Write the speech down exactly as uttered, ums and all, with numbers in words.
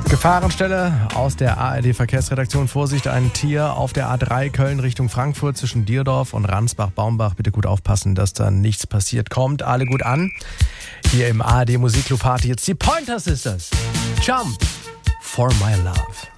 Gefahrenstelle aus der A R D-Verkehrsredaktion. Vorsicht, ein Tier auf der A drei Köln Richtung Frankfurt zwischen Dierdorf und Ransbach-Baumbach. Bitte gut aufpassen, dass da nichts passiert. Kommt alle gut an. Hier im A R D Musikclub Party jetzt die Pointer Sisters. Jump for my love.